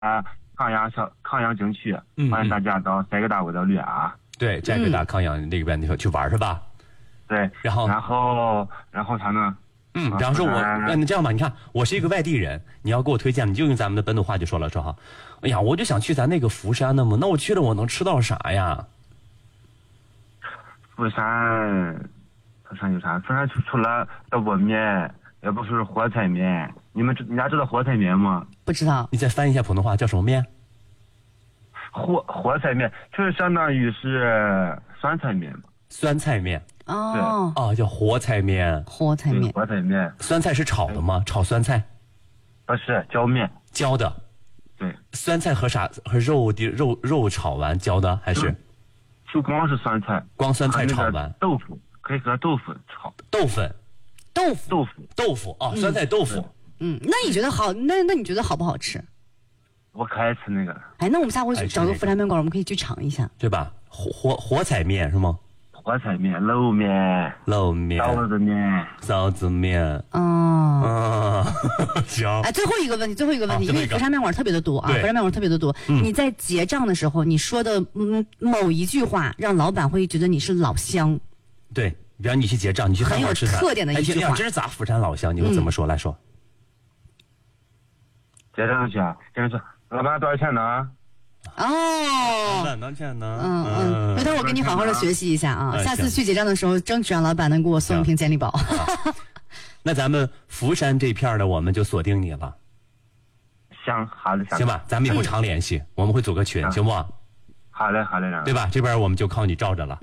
康阳景区，欢迎大家到塞格达维的旅啊。 对，塞格达康阳那边去玩是吧？ 对，然后啥呢？ 比方说你这样吧，你看我是一个外地人，你要给我推荐，你就用咱们的本土话就说了，说哈，哎呀，我就想去咱那个福山的嘛，那我去了我能吃到啥呀？ 福山有啥？福山除了刀削面，要不是活菜面。你家知道活菜面吗？ 不知道。 你再翻译一下普通话，叫什么面？ 活菜面就是相当于是酸菜面嘛。 酸菜面。 哦， 叫活菜面。 活菜面。 活菜面。 酸菜是炒的吗？炒酸菜？ 不是，浇面。 浇的。 对。 酸菜和啥？和肉炒完浇的还是？ 就光是酸菜。 光酸菜炒完。 豆腐可以和豆腐炒。 豆腐啊，酸菜豆腐。 那你觉得好？那你觉得好不好吃？ 我可爱吃那个。 哎，那我们下回去找个福山面馆，我们可以去尝一下， 对吧？活菜面是吗？ 活菜面、肉面、臊子面。 行。 哎，最后一个问题，因为福山面馆特别的多啊，福山面馆特别的多。你在结账的时候，你说的某一句话，让老板会觉得你是老乡。 对，比方你去结账，你去饭馆吃饭， 很有特点的一句话。 这是咋福山老乡？你会怎么说？来说。 结账去啊！这样说，老板多少钱呢？ 老板多少钱呢？ 回头我跟你好好的学习一下啊！下次去结账的时候，争取让老板能给我送一瓶健力宝。 那咱们福山这片的，我们就锁定你了。 好的， 行吧，咱们以后常联系，我们会组个群，行不？ 好嘞， 对吧？这边我们就靠你罩着了。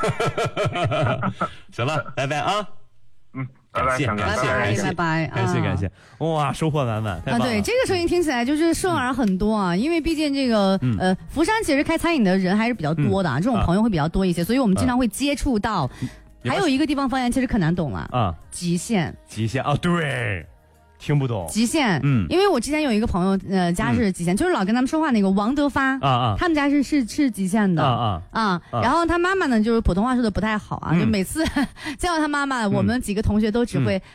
行了，拜拜啊！感谢， 拜拜， 感谢，哇，收获满满，太棒了！ 对，这个声音听起来就是顺耳很多啊，因为毕竟这个福山其实开餐饮的人还是比较多的，这种朋友会比较多一些，所以我们经常会接触到。还有一个地方方言其实可难懂了啊，极限啊，对。听不懂极限，因为我之前有一个朋友，家是极限，就是老跟他们说话那个王德发他们家是极限的然后他妈妈呢，就是普通话说的不太好啊，就每次见到他妈妈，我们几个同学都只会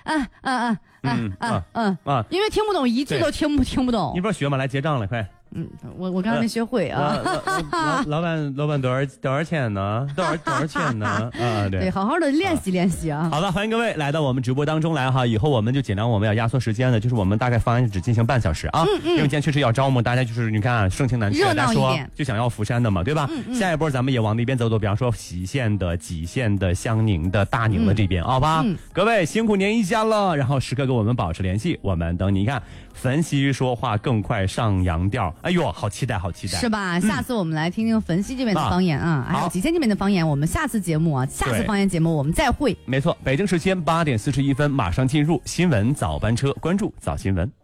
因为听不懂一句都听不懂。 你不是学吗？来结账了，快！ 我刚才没学会啊。 老板多少钱呢？多少钱呢？ 对，好好的练习啊。 好了，欢迎各位来到我们直播当中来哈。以后我们就尽量我们要压缩时间的，就是我们大概方案只进行半小时啊。因为今天确实要招募大家，就是你看盛情难却，大家说就想要福山的嘛，对吧？下一波咱们也往那边走，比方说喜县的、蓟县的、襄宁的、大宁的这边，好吧？各位辛苦您一下了，然后时刻跟我们保持联系，我们等你看汾西说话更快上扬调。哎呦，好期待， 是吧？下次我们来听听汾西这边的方言啊，还有蓟县这边的方言。我们下次方言节目我们再会。 没错，北京时间8点41分，马上进入新闻早班车，关注早新闻。